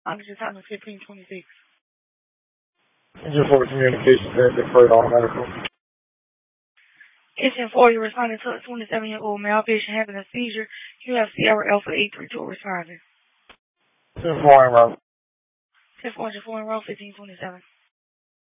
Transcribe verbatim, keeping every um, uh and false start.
Oxygen time is fifteen twenty-six. Engine four communications has deferred all medical. Engine four, you're responding to a twenty-seven-year-old male patient having a seizure. You have Sierra Alpha eight three two responding. ten four en route. ten four, engine four en route, fifteen twenty-seven.